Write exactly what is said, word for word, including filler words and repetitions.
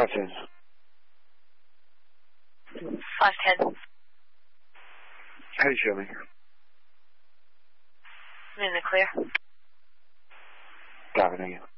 Five ten. Five ten. How do you show me? I'm in the clear. Diving again.